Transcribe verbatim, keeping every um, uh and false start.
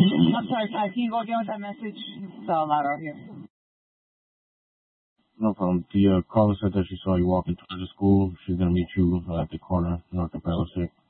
I'm sorry, Ty, can you go again with that message? It's so loud out here. No problem. The uh, caller said that she saw you walking towards the school. She's going to meet you uh, at the corner, north of Palisade.